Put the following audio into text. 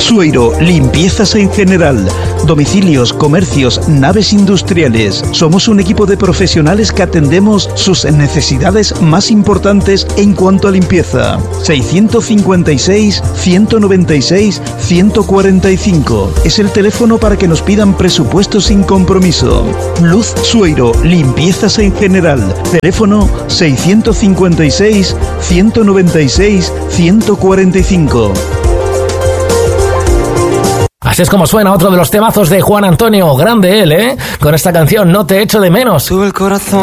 Sueiro, limpiezas en general, domicilios, comercios, naves industriales. Somos un equipo de profesionales que atendemos sus necesidades más importantes en cuanto a limpieza. 656 196 145 es el teléfono para que nos pidan presupuesto sin compromiso. Luz Sueiro, limpiezas en general. Teléfono 656 196 145. Así es como suena otro de los temazos de Juan Antonio. Grande él, ¿eh? Con esta canción, No te echo de menos. Sube el corazón.